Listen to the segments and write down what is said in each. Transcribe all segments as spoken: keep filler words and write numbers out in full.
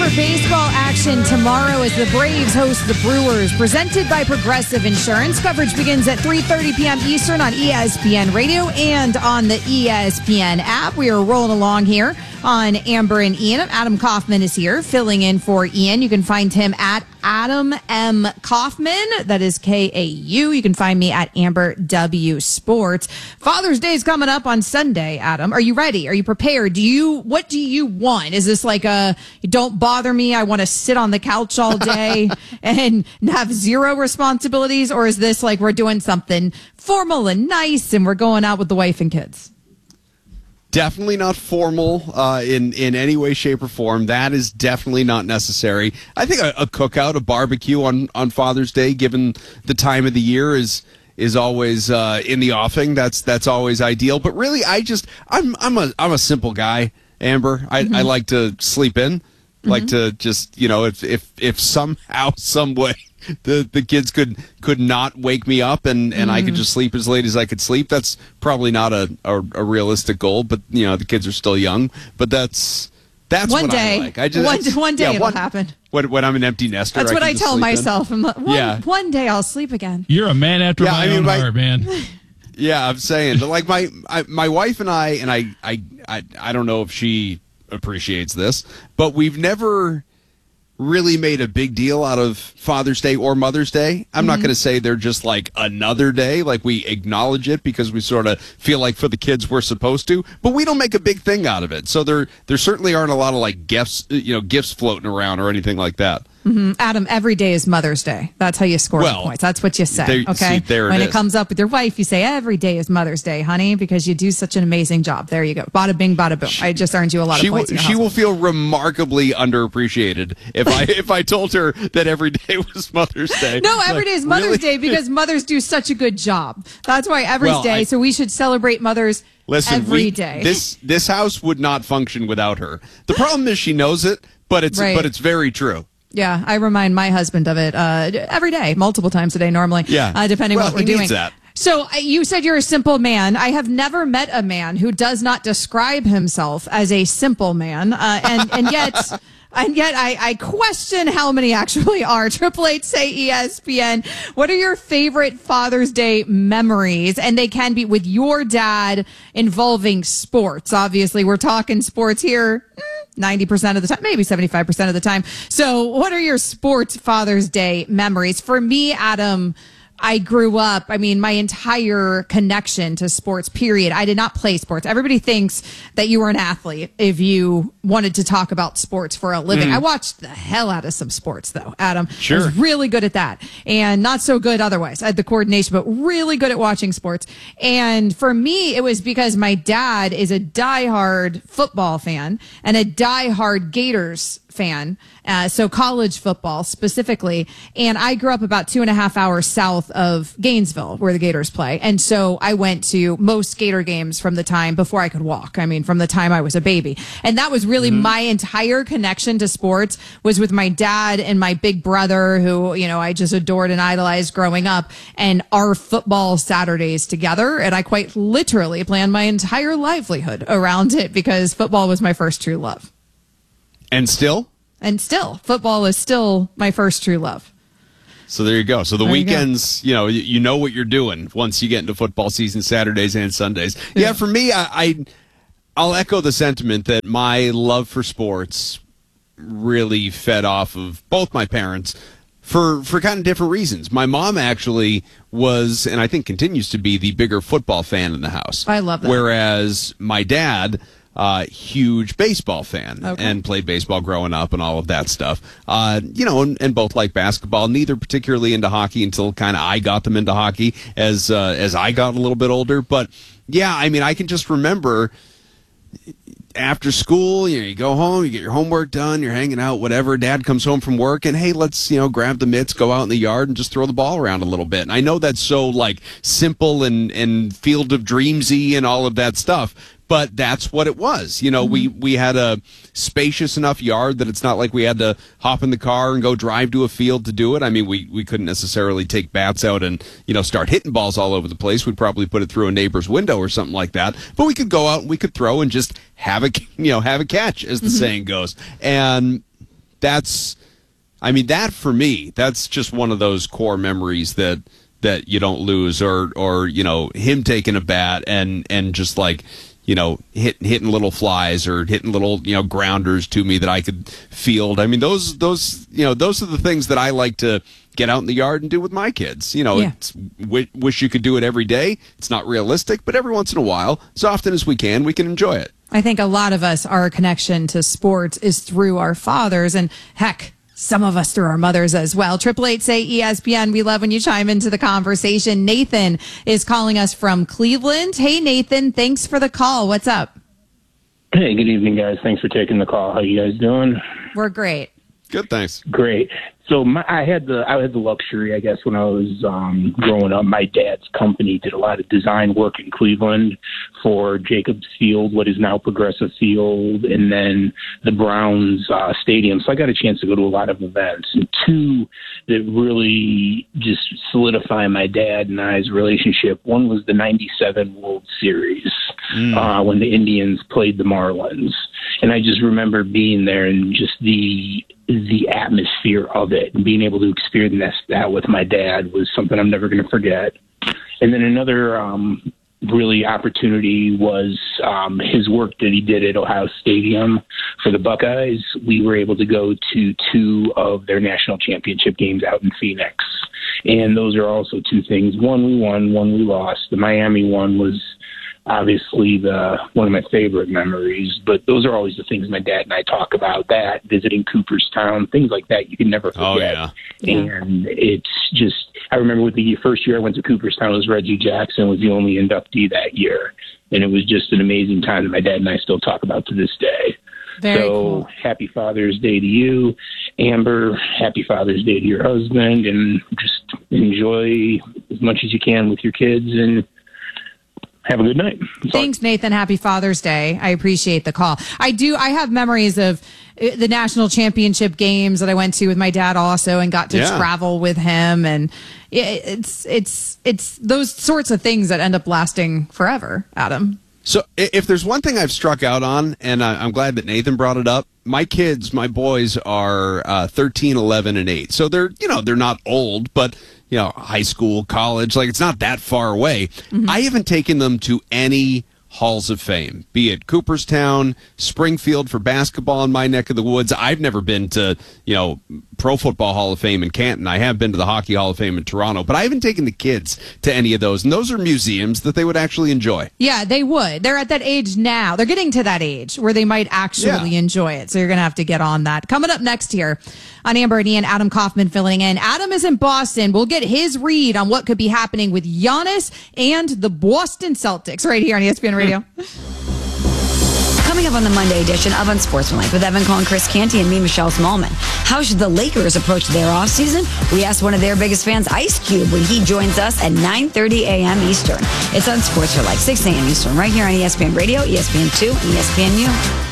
baseball action tomorrow as the Braves host the Brewers, presented by Progressive Insurance. Coverage begins at three thirty p.m. Eastern on E S P N Radio and on the E S P N app. We are rolling along here on Amber and Ian. Adam Kaufman is here filling in for Ian. You can find him at Adam M. Kaufman. That is K A U. You can find me at Amber W. Sports. Father's Day is coming up on Sunday, Adam. Are you ready? Are you prepared? Do you, what do you want? Is this like a, don't bother me, I want to sit on the couch all day and have zero responsibilities? Or is this like we're doing something formal and nice and we're going out with the wife and kids? Definitely not formal uh, in, in any way, shape, or form. That is definitely not necessary. I think a, a cookout, a barbecue on, on Father's Day, given the time of the year, is is always uh, in the offing. That's that's always ideal. But really, I just I'm I'm a I'm a simple guy, Amber. I, mm-hmm. I like to sleep in. Mm-hmm. Like to just, you know, if if if somehow, some way, the the kids could could not wake me up and, and mm. I could just sleep as late as I could sleep. That's probably not a, a, a realistic goal, but you know the kids are still young. But that's that's one what day. I like. I just, one, I just, one day yeah, it'll one, happen. When, when I'm an empty nester, that's I what I tell myself. In. I'm like, one, yeah. one day I'll sleep again. You're a man after yeah, my I mean, own my, heart, man. Yeah, I'm saying, but like my I, my wife and I, and I, I I I don't know if she appreciates this, but we've never really made a big deal out of Father's Day or Mother's Day. I'm mm-hmm. not going to say they're just like another day, like we acknowledge it because we sort of feel like for the kids we're supposed to, but we don't make a big thing out of it. So there there certainly aren't a lot of like gifts, you know, gifts floating around or anything like that. Mm-hmm. Adam, every day is Mother's Day. That's how you score well, the points. That's what you say. There, okay. See, there when it, it is. comes up with your wife, you say every day is Mother's Day, honey, because you do such an amazing job. There you go. Bada bing, bada boom. She, I just earned you a lot she of points. Will, she will feel remarkably underappreciated if I if I told her that every day was Mother's Day. No, every like, day is Mother's really? Day because mothers do such a good job. That's why every well, day. I, so we should celebrate mothers listen, every we, day. This this house would not function without her. The problem is she knows it, but it's right. but it's very true. Yeah, I remind my husband of it uh, every day, multiple times a day normally, yeah. uh, depending well, on what we're he doing. Needs that. So uh, you said you're a simple man. I have never met a man who does not describe himself as a simple man, uh, and and yet. And yet I, I question how many actually are. Triple Eight say E S P N. What are your favorite Father's Day memories? And they can be with your dad involving sports. Obviously, we're talking sports here ninety percent of the time, maybe seventy-five percent of the time. So what are your sports Father's Day memories? For me, Adam, I grew up, I mean, my entire connection to sports, period. I did not play sports. Everybody thinks that you were an athlete if you wanted to talk about sports for a living. Mm. I watched the hell out of some sports, though, Adam. Sure. I was really good at that and not so good otherwise. I had the coordination, but really good at watching sports. And for me, it was because my dad is a diehard football fan and a diehard Gators fan, uh, so college football specifically. And I grew up about two and a half hours south of Gainesville, where the Gators play. And so I went to most Gator games from the time before I could walk. I mean, from the time I was a baby. And that was really mm-hmm. my entire connection to sports was with my dad and my big brother, who, you know, I just adored and idolized growing up, and our football Saturdays together. And I quite literally planned my entire livelihood around it because football was my first true love. And still? And still. Football is still my first true love. So there you go. So the there weekends, you, you know, you, you know what you're doing once you get into football season, Saturdays and Sundays. Yeah, yeah for me, I, I, I'll echo the sentiment that my love for sports really fed off of both my parents for, for kind of different reasons. My mom actually was, and I think continues to be, the bigger football fan in the house. I love that. Whereas my dad... Uh, huge baseball fan okay. and played baseball growing up and all of that stuff. Uh, you know, and, and both like basketball. Neither particularly into hockey until kind of I got them into hockey as uh, as I got a little bit older. But yeah, I mean, I can just remember after school, you know, you go home, you get your homework done, you're hanging out, whatever. Dad comes home from work and, hey, let's, you know, grab the mitts, go out in the yard and just throw the ball around a little bit. And I know that's so like simple and, and Field of Dreamsy and all of that stuff. But that's what it was. You know, mm-hmm. we, we had a spacious enough yard that it's not like we had to hop in the car and go drive to a field to do it. I mean, we, we couldn't necessarily take bats out and, you know, start hitting balls all over the place. We'd probably put it through a neighbor's window or something like that. But we could go out and we could throw and just have a, you know, have a catch, as the mm-hmm. saying goes. And that's, I mean, that for me, that's just one of those core memories that that you don't lose, or or you know, him taking a bat and and just like, you know, hit, hitting little flies or hitting little, you know, grounders to me that I could field. I mean, those those you know, those are the things that I like to get out in the yard and do with my kids. You know, yeah. it's, w- wish you could do it every day. It's not realistic, but every once in a while, as often as we can, we can enjoy it. I think a lot of us, our connection to sports is through our fathers, and heck, some of us through our mothers as well. Triple eight say E S P N. We love when you chime into the conversation. Nathan is calling us from Cleveland. Hey, Nathan, thanks for the call. What's up? Hey, good evening, guys. Thanks for taking the call. How you guys doing? We're great. Good, thanks. Great. So my, I had the I had the luxury, I guess, when I was um, growing up. My dad's company did a lot of design work in Cleveland for Jacobs Field, what is now Progressive Field, and then the Browns uh, Stadium. So I got a chance to go to a lot of events. And two that really just solidify my dad and I's relationship. One was the ninety-seven World Series mm. uh, when the Indians played the Marlins. And I just remember being there and just the the atmosphere of it and being able to experience that with my dad was something I'm never going to forget. And then another um, really opportunity was um, his work that he did at Ohio Stadium for the Buckeyes. We were able to go to two of their national championship games out in Phoenix. And those are also two things. One we won, one we lost. The Miami one was obviously the one of my favorite memories, but those are always the things my dad and I talk about, that visiting Cooperstown, things like that you can never forget. Oh, yeah. And it's just, I remember with the first year I went to Cooperstown, it was Reggie Jackson was the only inductee that year. And it was just an amazing time that my dad and I still talk about to this day. Very so cool. Happy Father's Day to you, Amber. Happy Father's Day to your husband, and just enjoy as much as you can with your kids, and have a good night. Thanks, Nathan. Happy Father's Day. I appreciate the call. I do. I have memories of the national championship games that I went to with my dad also, and got to yeah. travel with him. And it's, it's, it's those sorts of things that end up lasting forever, Adam. So if there's one thing I've struck out on, and I'm glad that Nathan brought it up, my kids, my boys are uh, thirteen, eleven, and eight. So they're, you know, they're not old, but, you know, high school, college, like it's not that far away. Mm-hmm. I haven't taken them to any halls of fame, be it Cooperstown, Springfield for basketball in my neck of the woods. I've never been to, you know, Pro Football Hall of Fame in Canton. I have been to the Hockey Hall of Fame in Toronto, but I haven't taken the kids to any of those. And those are museums that they would actually enjoy. Yeah, they would. They're at that age now. They're getting to that age where they might actually yeah. enjoy it. So you're going to have to get on that. Coming up next here on Amber and Ian, Adam Kaufman filling in. Adam is in Boston. We'll get his read on what could be happening with Giannis and the Boston Celtics right here on E S P N Radio. Coming up on the Monday edition of Unsportsmanlike with Evan Cohen, Chris Canty, and me, Michelle Smallman. How should the Lakers approach their offseason? We asked one of their biggest fans, Ice Cube, when he joins us at nine thirty a.m. Eastern. It's Unsportsmanlike, six a.m. Eastern, right here on E S P N Radio, E S P N two, and E S P N U.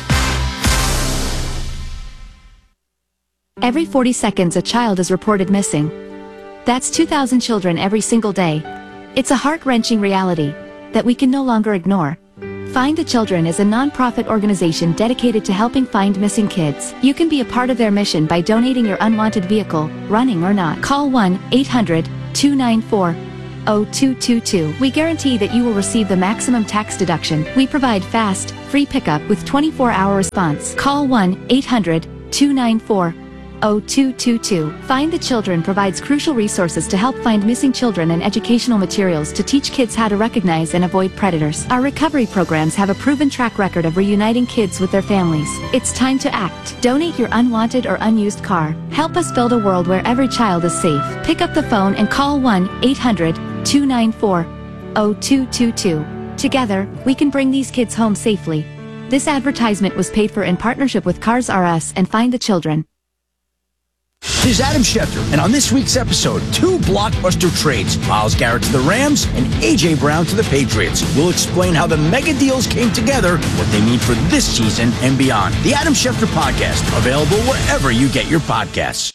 Every forty seconds, a child is reported missing. That's two thousand children every single day. It's a heart-wrenching reality that we can no longer ignore. Find the Children is a non-profit organization dedicated to helping find missing kids. You can be a part of their mission by donating your unwanted vehicle, running or not. Call one eight hundred two nine four zero two two two. We guarantee that you will receive the maximum tax deduction. We provide fast, free pickup with twenty-four hour response. Call one eight hundred two nine four zero two two two. Find the Children provides crucial resources to help find missing children and educational materials to teach kids how to recognize and avoid predators. Our recovery programs have a proven track record of reuniting kids with their families. It's time to act. Donate your unwanted or unused car. Help us build a world where every child is safe. Pick up the phone and call one eight hundred two nine four zero two two two. Together, we can bring these kids home safely. This advertisement was paid for in partnership with Cars R Us and Find the Children. This is Adam Schefter, and on this week's episode, two blockbuster trades, Myles Garrett to the Rams and A J. Brown to the Patriots. We'll explain how the mega deals came together, what they mean for this season and beyond. The Adam Schefter Podcast, available wherever you get your podcasts.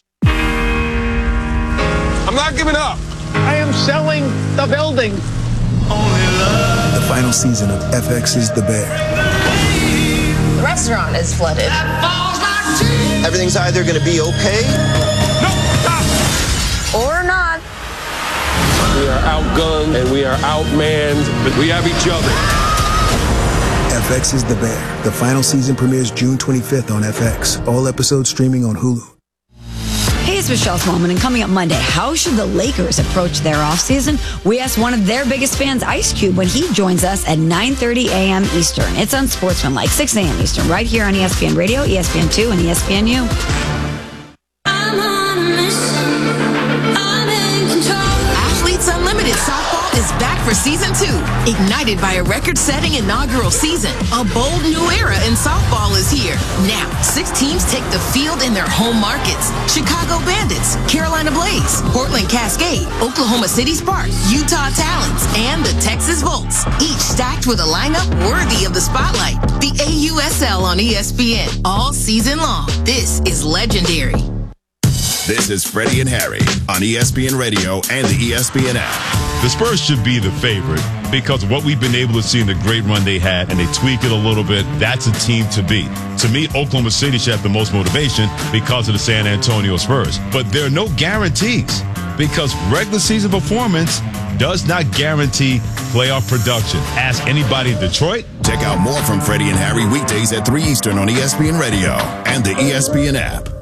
I'm not giving up. I am selling the building. The final season of F X's The Bear. The restaurant is flooded. Everything's either going to be okay Or not. We are outgunned and we are outmanned, but we have each other. F X is The Bear. The final season premieres June twenty-fifth on F X. All episodes streaming on Hulu. Hey, it's Michelle Smallman, and coming up Monday, how should the Lakers approach their offseason? We asked one of their biggest fans, Ice Cube, when he joins us at nine thirty a.m. Eastern. It's on Sportsmanlike, six a.m. Eastern, right here on E S P N Radio, E S P N two, and E S P N U. Athletes Unlimited Softball is back for season two. Ignited by a record-setting inaugural season, a bold new era in softball is here. Now, six teams take the field in their home markets. Chicago Bandits, Carolina Blaze, Portland Cascade, Oklahoma City Sparks, Utah Talons, and the Texas Volts. Each stacked with a lineup worthy of the spotlight. The A U S L on E S P N all season long. This is legendary. This is Freddie and Harry on E S P N Radio and the E S P N app. The Spurs should be the favorite because of what we've been able to see in the great run they had, and they tweak it a little bit. That's a team to beat. To me, Oklahoma City should have the most motivation because of the San Antonio Spurs. But there are no guarantees because regular season performance does not guarantee playoff production. Ask anybody in Detroit. Check out more from Freddie and Harry weekdays at three Eastern on E S P N Radio and the E S P N app.